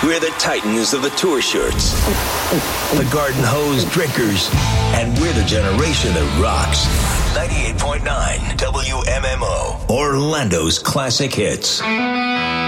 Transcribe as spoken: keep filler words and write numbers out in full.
We're the titans of the tour shirts, the garden hose drinkers, and we're the generation that rocks. ninety-eight point nine W M M O, Orlando's classic hits.